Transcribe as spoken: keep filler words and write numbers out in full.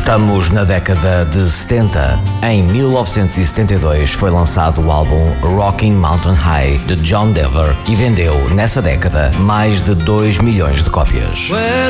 Estamos na década de setenta. Em mil novecentos e setenta e dois foi lançado o álbum Rocking Mountain High de John Denver e vendeu, nessa década, mais de dois milhões de cópias.